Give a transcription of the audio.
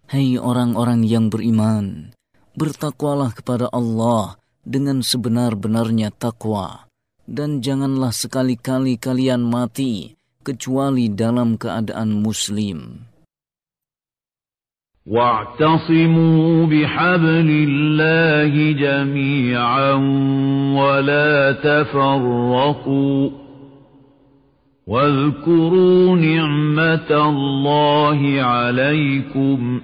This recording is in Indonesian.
Hai orang-orang yang beriman, bertakwalah kepada Allah dengan sebenar-benarnya takwa, dan janganlah sekali-kali kalian mati kecuali dalam keadaan muslim. واعتصموا بحبل الله جميعا ولا تفرقوا واذكروا نعمة الله عليكم